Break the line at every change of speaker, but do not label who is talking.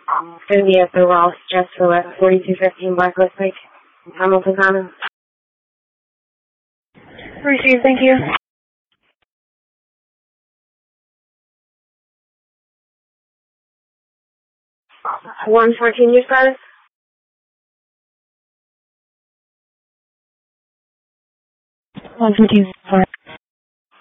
It's going to be at the Ross Just for 4215 Blacklist Lake, Hamilton Commons.
Received, thank you.
114, your status?
One 14, 4.